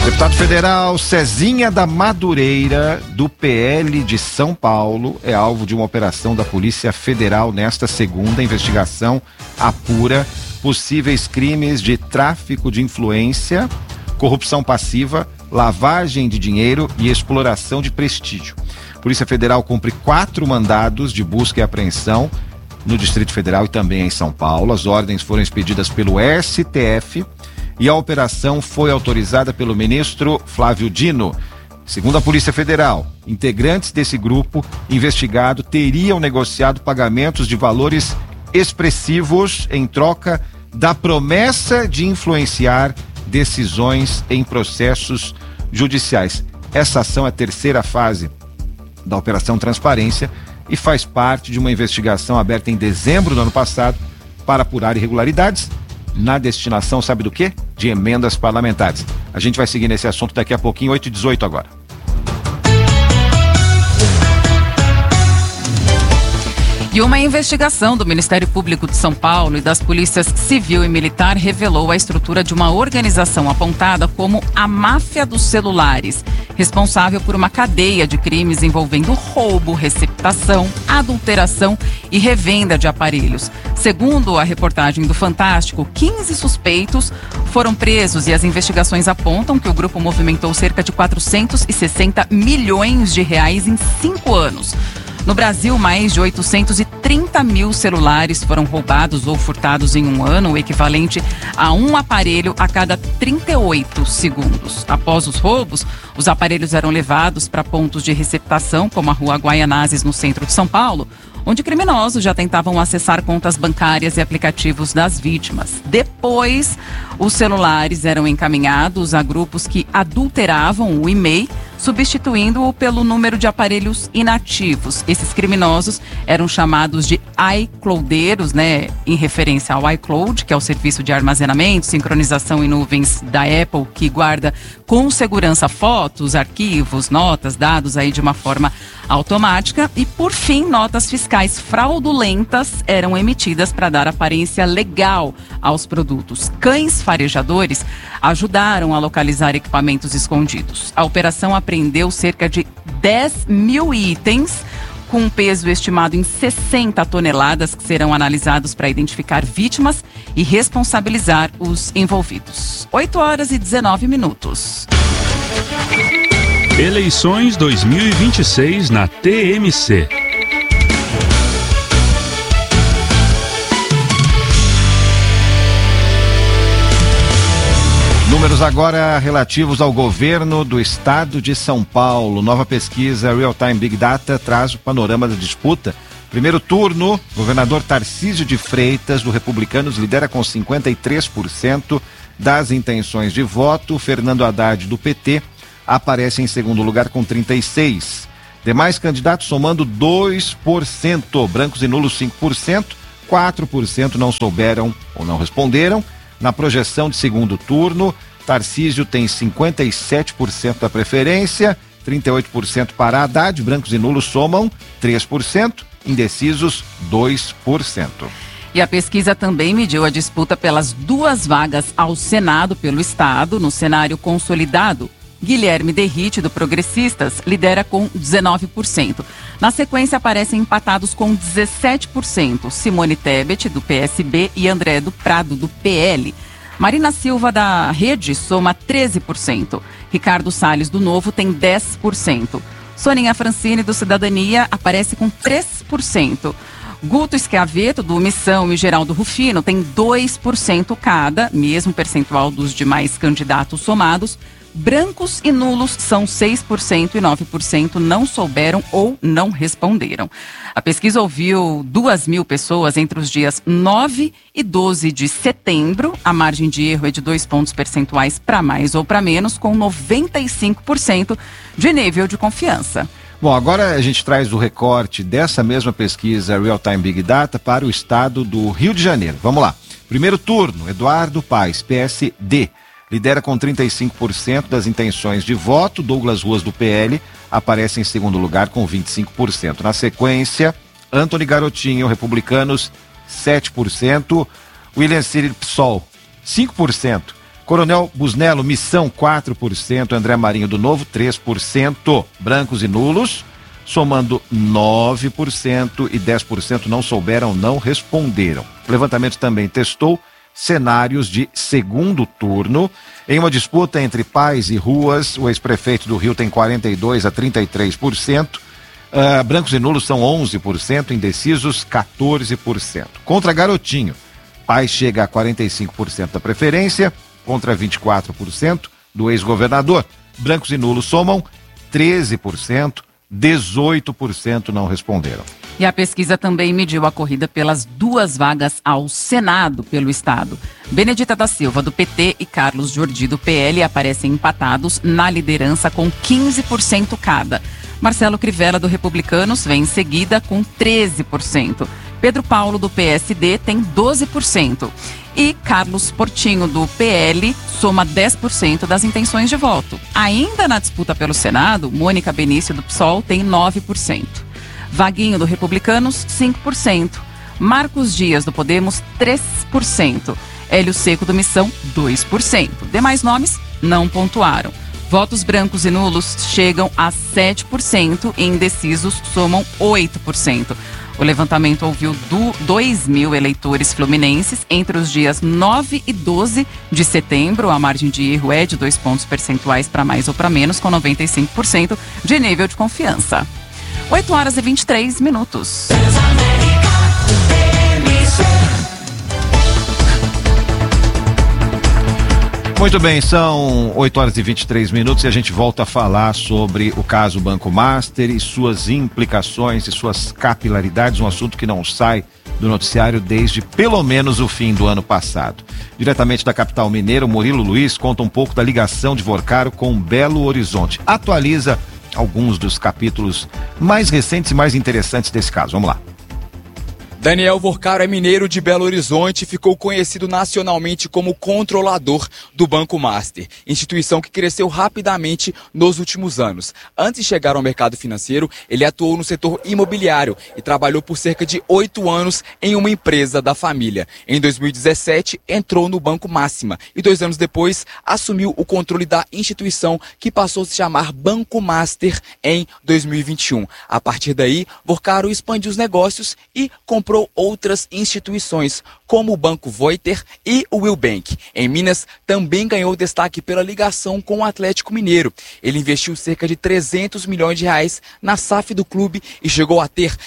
Deputado federal Cezinha da Madureira, do PL de São Paulo, é alvo de uma operação da Polícia Federal nesta segunda. Investigação apura possíveis crimes de tráfico de influência, corrupção passiva, lavagem de dinheiro e exploração de prestígio. A Polícia Federal cumpre 4 mandados de busca e apreensão no Distrito Federal e também em São Paulo. As ordens foram expedidas pelo STF e a operação foi autorizada pelo ministro Flávio Dino. Segundo a Polícia Federal, integrantes desse grupo investigado teriam negociado pagamentos de valores expressivos em troca da promessa de influenciar decisões em processos judiciais. Essa ação é a terceira fase da Operação Transparência e faz parte de uma investigação aberta em dezembro do ano passado para apurar irregularidades na destinação, sabe do quê? De emendas parlamentares. A gente vai seguir nesse assunto daqui a pouquinho, 8h18 agora. E uma investigação do Ministério Público de São Paulo e das polícias civil e militar revelou a estrutura de uma organização apontada como a máfia dos celulares, responsável por uma cadeia de crimes envolvendo roubo, receptação, adulteração e revenda de aparelhos. Segundo a reportagem do Fantástico, 15 suspeitos foram presos e as investigações apontam que o grupo movimentou cerca de 460 milhões de reais em 5 anos. No Brasil, mais de 830 mil celulares foram roubados ou furtados em um ano, o equivalente a um aparelho a cada 38 segundos. Após os roubos, os aparelhos eram levados para pontos de receptação, como a Rua Guaianazes, no centro de São Paulo, onde criminosos já tentavam acessar contas bancárias e aplicativos das vítimas. Depois, os celulares eram encaminhados a grupos que adulteravam o e-mail, substituindo-o pelo número de aparelhos inativos. Esses criminosos eram chamados de iCloudeiros, né, em referência ao iCloud, que é o serviço de armazenamento, sincronização em nuvens da Apple, que guarda com segurança fotos, arquivos, notas, dados aí de uma forma automática. E, por fim, notas fiscais fraudulentas eram emitidas para dar aparência legal aos produtos. Cães farejadores ajudaram a localizar equipamentos escondidos. A operação apreendeu cerca de 10 mil itens, com um peso estimado em 60 toneladas, que serão analisados para identificar vítimas e responsabilizar os envolvidos. 8h19. Eleições 2026 na TMC. Números agora relativos ao governo do estado de São Paulo. Nova pesquisa Real Time Big Data traz o panorama da disputa. Primeiro turno, governador Tarcísio de Freitas, do Republicanos, lidera com 53% das intenções de voto. Fernando Haddad, do PT, aparece em segundo lugar com 36%. Demais candidatos somando 2%. Brancos e nulos 5%. 4% não souberam ou não responderam. Na projeção de segundo turno, Tarcísio tem 57% da preferência, 38% para Haddad, brancos e nulos somam 3%, indecisos 2%. E a pesquisa também mediu a disputa pelas 2 vagas ao Senado pelo Estado. No cenário consolidado, Guilherme Derrite, do Progressistas, lidera com 19%. Na sequência, aparecem empatados com 17%. Simone Tebet, do PSB, e André do Prado, do PL. Marina Silva, da Rede, soma 13%. Ricardo Salles, do Novo, tem 10%. Soninha Francine, do Cidadania, aparece com 3%. Guto Schiavetto, do Missão, e Geraldo Rufino tem 2% cada, mesmo percentual dos demais candidatos somados. Brancos e nulos são 6% e 9% não souberam ou não responderam. A pesquisa ouviu 2.000 pessoas entre os dias 9 e 12 de setembro. A margem de erro é de 2 pontos percentuais para mais ou para menos, com 95% de nível de confiança. Bom, agora a gente traz o recorte dessa mesma pesquisa Real Time Big Data para o estado do Rio de Janeiro. Vamos lá. Primeiro turno, Eduardo Paes, PSD. Lidera com 35% das intenções de voto. Douglas Ruas, do PL, aparece em segundo lugar com 25%. Na sequência, Antony Garotinho, Republicanos, 7%. William Cid, PSOL, 5%. Coronel Busnello, Missão 4%, André Marinho do Novo 3%, brancos e nulos somando 9% e 10% não souberam, não responderam. O levantamento também testou cenários de segundo turno. Em uma disputa entre Paz e Ruas, o ex-prefeito do Rio tem 42% a 33%, brancos e nulos são 11%, indecisos 14%. Contra Garotinho, Paz chega a 45% da preferência, contra 24% do ex-governador. Brancos e nulos somam 13%, 18% não responderam. E a pesquisa também mediu a corrida pelas 2 vagas ao Senado pelo Estado. Benedita da Silva, do PT, e Carlos Jordi, do PL, aparecem empatados na liderança com 15% cada. Marcelo Crivella, do Republicanos, vem em seguida com 13%. Pedro Paulo, do PSD, tem 12%. E Carlos Portinho, do PL, soma 10% das intenções de voto. Ainda na disputa pelo Senado, Mônica Benício, do PSOL, tem 9%. Vaguinho, do Republicanos, 5%. Marcos Dias, do Podemos, 3%. Hélio Seco, do Missão, 2%. Demais nomes não pontuaram. Votos brancos e nulos chegam a 7% e indecisos somam 8%. O levantamento ouviu 2.000 eleitores fluminenses entre os dias 9 e 12 de setembro. A margem de erro é de 2 pontos percentuais para mais ou para menos, com 95% de nível de confiança. 8h23. Muito bem, são 8h23 e a gente volta a falar sobre o caso Banco Master e suas implicações e suas capilaridades, um assunto que não sai do noticiário desde pelo menos o fim do ano passado. Diretamente da capital mineira, o Murilo Luiz conta um pouco da ligação de Vorcaro com Belo Horizonte. Atualiza alguns dos capítulos mais recentes e mais interessantes desse caso. Vamos lá. Daniel Vorcaro é mineiro de Belo Horizonte e ficou conhecido nacionalmente como controlador do Banco Master, instituição que cresceu rapidamente nos últimos anos. Antes de chegar ao mercado financeiro, ele atuou no setor imobiliário e trabalhou por cerca de 8 anos em uma empresa da família. Em 2017, entrou no Banco Máxima e 2 anos depois assumiu o controle da instituição, que passou a se chamar Banco Master em 2021. A partir daí, Vorcaro expandiu os negócios e comprou outras instituições, como o Banco Voiter e o Willbank. Em Minas, também ganhou destaque pela ligação com o Atlético Mineiro. Ele investiu cerca de 300 milhões de reais na SAF do clube e chegou a ter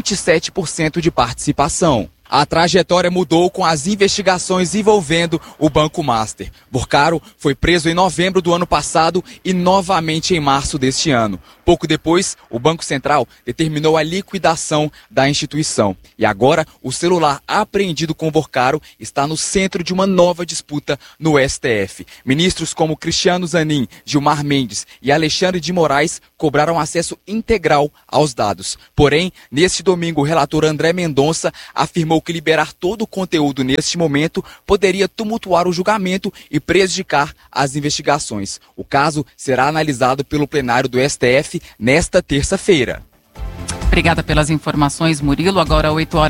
27% de participação. A trajetória mudou com as investigações envolvendo o Banco Master. Vorcaro foi preso em novembro do ano passado e novamente em março deste ano. Pouco depois, o Banco Central determinou a liquidação da instituição. E agora, o celular apreendido com Vorcaro está no centro de uma nova disputa no STF. Ministros como Cristiano Zanin, Gilmar Mendes e Alexandre de Moraes cobraram acesso integral aos dados. Porém, neste domingo, o relator André Mendonça afirmou que liberar todo o conteúdo neste momento poderia tumultuar o julgamento e prejudicar as investigações. O caso será analisado pelo plenário do STF nesta terça-feira. Obrigada pelas informações, Murilo. Agora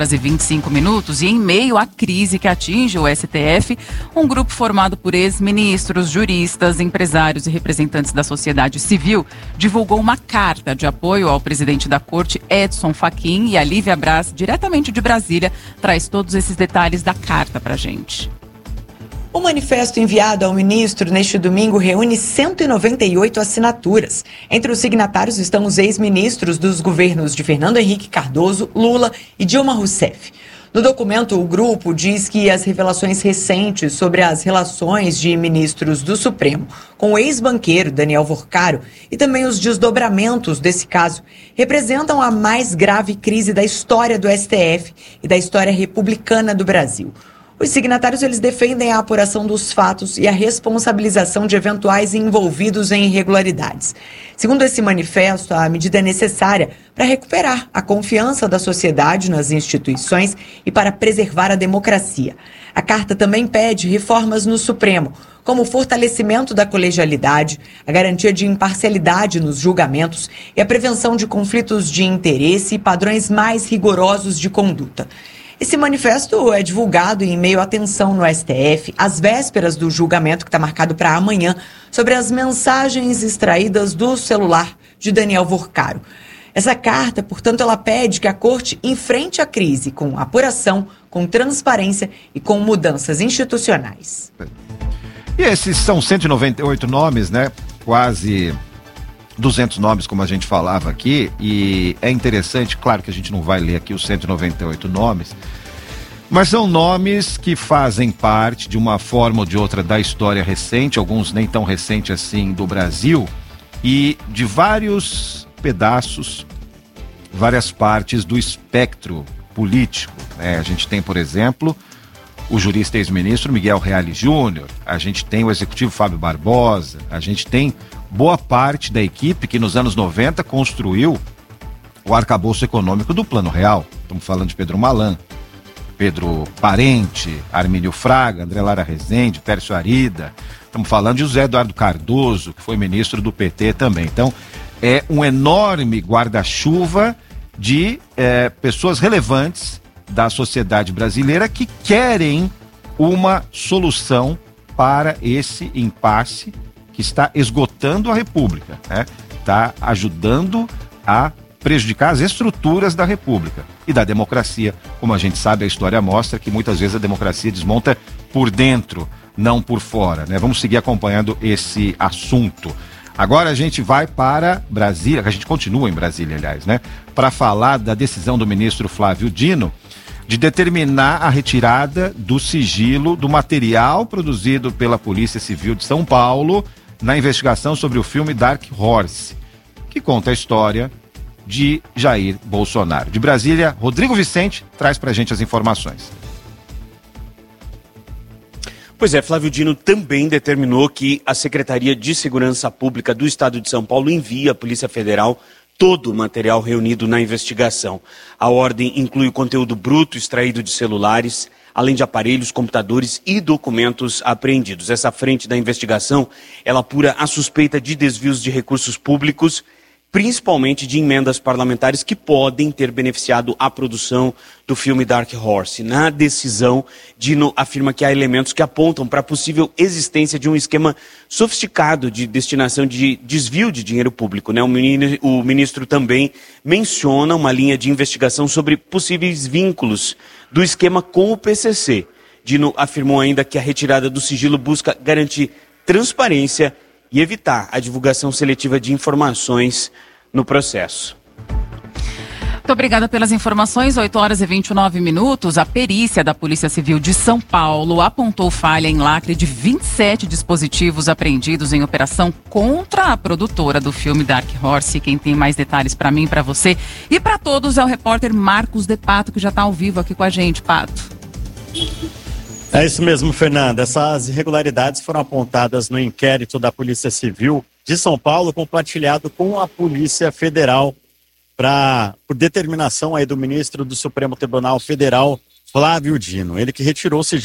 8h25 e em meio à crise que atinge o STF, um grupo formado por ex-ministros, juristas, empresários e representantes da sociedade civil divulgou uma carta de apoio ao presidente da corte, Edson Fachin, e a Lívia Braz, diretamente de Brasília, traz todos esses detalhes da carta pra gente. O manifesto enviado ao ministro neste domingo reúne 198 assinaturas. Entre os signatários estão os ex-ministros dos governos de Fernando Henrique Cardoso, Lula e Dilma Rousseff. No documento, o grupo diz que as revelações recentes sobre as relações de ministros do Supremo com o ex-banqueiro Daniel Vorcaro e também os desdobramentos desse caso representam a mais grave crise da história do STF e da história republicana do Brasil. Os signatários eles defendem a apuração dos fatos e a responsabilização de eventuais envolvidos em irregularidades. Segundo esse manifesto, a medida é necessária para recuperar a confiança da sociedade nas instituições e para preservar a democracia. A carta também pede reformas no Supremo, como o fortalecimento da colegialidade, a garantia de imparcialidade nos julgamentos e a prevenção de conflitos de interesse e padrões mais rigorosos de conduta. Esse manifesto é divulgado em meio à tensão no STF, às vésperas do julgamento que está marcado para amanhã, sobre as mensagens extraídas do celular de Daniel Vorcaro. Essa carta, portanto, ela pede que a Corte enfrente a crise com apuração, com transparência e com mudanças institucionais. E esses são 198 nomes, né? Quase 200 nomes, como a gente falava aqui, e é interessante, claro que a gente não vai ler aqui os 198 nomes, mas são nomes que fazem parte de uma forma ou de outra da história recente, alguns nem tão recente assim, do Brasil, e de vários pedaços, várias partes do espectro político, né? A gente tem, por exemplo, o jurista ex-ministro Miguel Reale Júnior, a gente tem o executivo Fábio Barbosa, a gente tem boa parte da equipe que nos anos 90 construiu o arcabouço econômico do Plano Real. Estamos falando de Pedro Malan, Pedro Parente, Armínio Fraga, André Lara Rezende, Pércio Arida. Estamos falando de José Eduardo Cardoso, que foi ministro do PT também. Então, é um enorme guarda-chuva de pessoas relevantes da sociedade brasileira que querem uma solução para esse impasse que está esgotando a República, né? Está ajudando a prejudicar as estruturas da República e da democracia. Como a gente sabe, a história mostra que muitas vezes a democracia desmonta por dentro, não por fora, né? Vamos seguir acompanhando esse assunto. Agora a gente vai para Brasília, a gente continua em Brasília, aliás, né? Para falar da decisão do ministro Flávio Dino de determinar a retirada do sigilo do material produzido pela Polícia Civil de São Paulo na investigação sobre o filme Dark Horse, que conta a história de Jair Bolsonaro. De Brasília, Rodrigo Vicente traz pra gente as informações. Pois é, Flávio Dino também determinou que a Secretaria de Segurança Pública do Estado de São Paulo envie à Polícia Federal todo o material reunido na investigação. A ordem inclui o conteúdo bruto extraído de celulares, além de aparelhos, computadores e documentos apreendidos. Essa frente da investigação, ela apura a suspeita de desvios de recursos públicos, principalmente de emendas parlamentares que podem ter beneficiado a produção do filme Dark Horse. Na decisão, Dino afirma que há elementos que apontam para a possível existência de um esquema sofisticado de destinação de desvio de dinheiro público, né? O ministro também menciona uma linha de investigação sobre possíveis vínculos do esquema com o PCC. Dino afirmou ainda que a retirada do sigilo busca garantir transparência e evitar a divulgação seletiva de informações no processo. Muito obrigada pelas informações. 8h29. A perícia da Polícia Civil de São Paulo apontou falha em lacre de 27 dispositivos apreendidos em operação contra a produtora do filme Dark Horse. Quem tem mais detalhes para mim, para você e para todos é o repórter Marcos de Pato, que já está ao vivo aqui com a gente. Pato. É isso mesmo, Fernanda. Essas irregularidades foram apontadas no inquérito da Polícia Civil de São Paulo, compartilhado com a Polícia Federal, por determinação aí do ministro do Supremo Tribunal Federal, Flávio Dino. Ele que retirou o sigilo